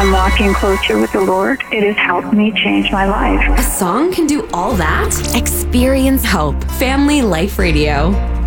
I'm walking closer with the Lord. It has helped me change my life. A song can do all that? Experience Hope. Family Life Radio.